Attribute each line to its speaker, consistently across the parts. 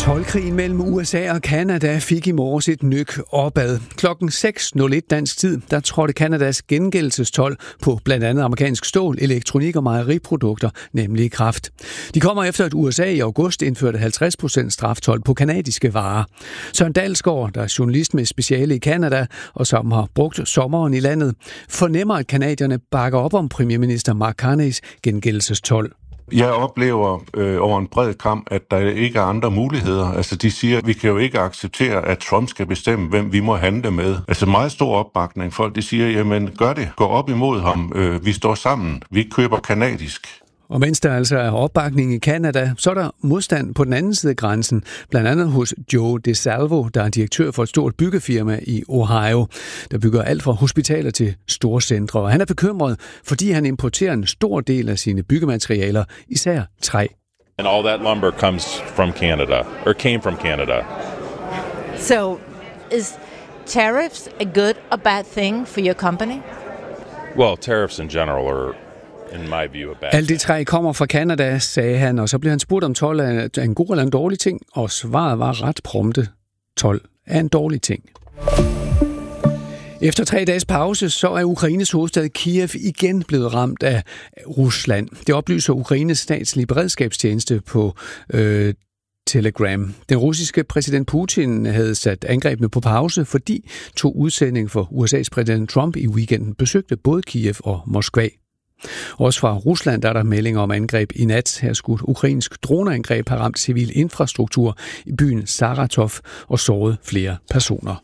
Speaker 1: Toldkrigen mellem USA og Canada fik i morges et nyk opad. Klokken 6.01 dansk tid, der trådte Canadas gengældelsestold på blandt andet amerikansk stål, elektronik og mejeriprodukter, nemlig i kraft. De kommer efter, at USA i august indførte 50% straftold på canadiske varer. Søren Dalsgaard, der er journalist med speciale i Canada og som har brugt sommeren i landet, fornemmer, at canadierne bakker op om premierminister Mark Carneys gengældelsestold.
Speaker 2: Jeg oplever over en bred kam, at der ikke er andre muligheder. Altså de siger, at vi kan jo ikke acceptere, at Trump skal bestemme, hvem vi må handle med. Altså meget stor opbakning. Folk de siger, jamen gør det, gå op imod ham, vi står sammen, vi køber canadisk.
Speaker 1: Og mens der altså er opbakning i Canada, så er der modstand på den anden side af grænsen, blandt andet hos Joe DeSalvo, der er direktør for et stort byggefirma i Ohio, der bygger alt fra hospitaler til store centre. Og han er bekymret, fordi han importerer en stor del af sine byggematerialer, især træ.
Speaker 3: And all that lumber comes from Canada, or came from Canada.
Speaker 4: So, is tariffs a good or bad thing for your company?
Speaker 3: Well, tariffs in general are, in my view, a bad
Speaker 1: Alt det træ kommer fra Canada, sagde han, og så blev han spurgt om told er en god eller en dårlig ting, og svaret var ret prompte. Told er en dårlig ting. Efter 3 dages pause, så er Ukraines hovedstad Kiev igen blevet ramt af Rusland. Det oplyser Ukraines statslige beredskabstjeneste på Telegram. Den russiske præsident Putin havde sat angrebene på pause, fordi 2 udsendinger for USA's præsident Trump i weekenden besøgte både Kiev og Moskva. Også fra Rusland er der meldinger om angreb i nat. Her skulle ukrainsk droneangreb have ramt civil infrastruktur i byen Saratov og såret flere personer.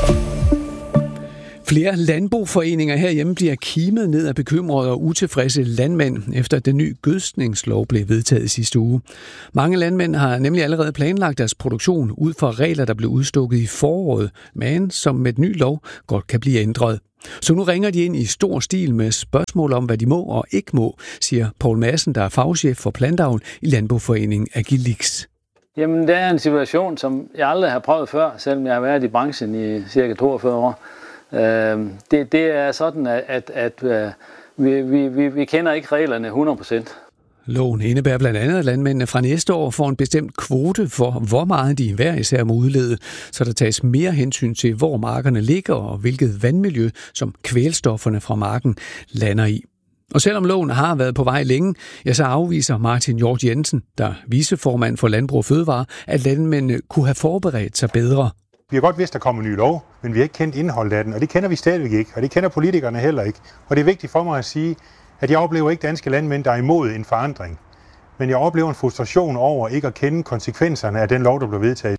Speaker 1: Flere landboforeninger herhjemme bliver kimet ned af bekymrede og utilfredse landmænd, efter at den nye gødskningslov blev vedtaget sidste uge. Mange landmænd har nemlig allerede planlagt deres produktion ud fra regler, der blev udstukket i foråret, men som med den nye lov godt kan blive ændret. Så nu ringer de ind i stor stil med spørgsmål om, hvad de må og ikke må, siger Poul Madsen, der er fagchef for plantavl i Landboforeningen Agilix.
Speaker 5: Jamen, det er en situation, som jeg aldrig har prøvet før, selvom jeg har været i branchen i cirka 42 år. Det er sådan, at vi kender ikke reglerne 100%.
Speaker 1: Loven indebærer blandt andet, at landmændene fra næste år får en bestemt kvote for, hvor meget de hver især må udlede, så der tages mere hensyn til, hvor markerne ligger og hvilket vandmiljø, som kvælstofferne fra marken lander i. Og selvom loven har været på vej længe, ja, så afviser Martin Hjort Jensen, der er viceformand for Landbrug og Fødevare, at landmændene kunne have forberedt sig bedre.
Speaker 6: Vi har godt vidst, at der kommer en ny lov, men vi har ikke kendt indholdet af den, og det kender vi stadigvæk ikke, og det kender politikerne heller ikke. Og det er vigtigt for mig at sige, at jeg oplever ikke danske landmænd, der er imod en forandring. Men jeg oplever en frustration over ikke at kende konsekvenserne af den lov, der blev vedtaget.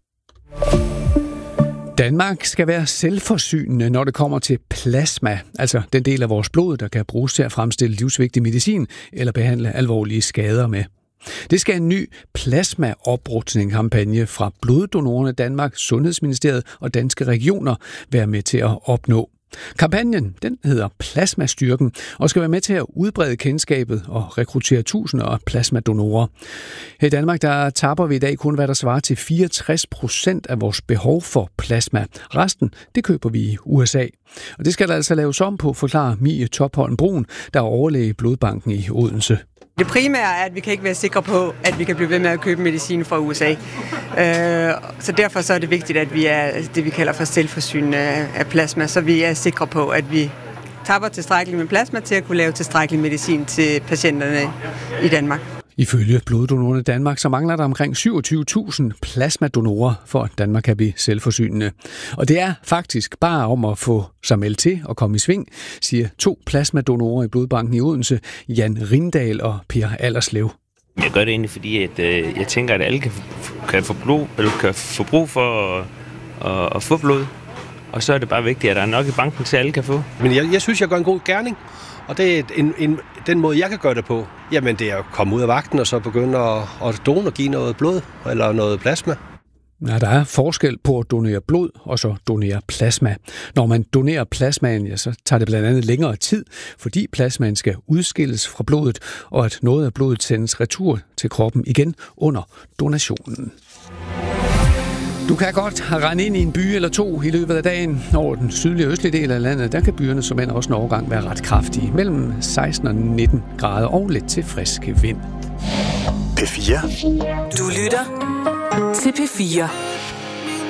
Speaker 1: Danmark skal være selvforsynende, når det kommer til plasma, altså den del af vores blod, der kan bruges til at fremstille livsvigtig medicin eller behandle alvorlige skader med. Det skal en ny plasmaoprustning-kampagne fra Bloddonorerne Danmark, Sundhedsministeriet og Danske Regioner være med til at opnå. Kampagnen, den hedder Plasmastyrken og skal være med til at udbrede kendskabet og rekruttere tusinder af plasmadonorer. Her i Danmark, der tapper vi i dag kun, hvad der svarer til 64% af vores behov for plasma. Resten, det køber vi i USA. Og det skal der altså laves om på, forklarer Mie Topholm Brun, der er overlæge i Blodbanken i Odense.
Speaker 7: Det primære er, at vi kan ikke være sikre på, at vi kan blive ved med at købe medicin fra USA. Så derfor så er det vigtigt, at vi er det, vi kalder for selvforsynende af plasma, så vi er sikre på, at vi tapper tilstrækkeligt med plasma til at kunne lave tilstrækkelig medicin til patienterne i Danmark. Ifølge Bloddonorerne Danmark, så mangler der omkring 27.000 plasmadonorer, for at Danmark kan blive selvforsynende. Og det er faktisk bare om at få sig meldt til og komme i sving, siger 2 plasmadonorer i Blodbanken i Odense, Jan Rindal og Per Allerslev.
Speaker 8: Jeg gør det egentlig, fordi at, jeg tænker, at alle kan få blod, eller kan få brug for at få blod. Og så er det bare vigtigt, at der er nok i banken til, at alle kan få.
Speaker 9: Men jeg synes, jeg gør en god gerning. Og det er den måde, jeg kan gøre det på, jamen det er at komme ud af vagten og så begynde at give noget blod eller noget plasma.
Speaker 1: Ja, der er forskel på at donere blod og så donere plasma. Når man donerer plasmaen, ja, så tager det blandt andet længere tid, fordi plasmaen skal udskilles fra blodet, og at noget af blodet sendes retur til kroppen igen under donationen. Du kan godt rende ind i en by eller 2 i løbet af dagen. Over den sydlige og østlige del af landet, der kan byerne som end også en overgang være ret kraftige. Mellem 16 og 19 grader og lidt til frisk vind.
Speaker 10: P4.
Speaker 11: Du lytter
Speaker 10: til P4.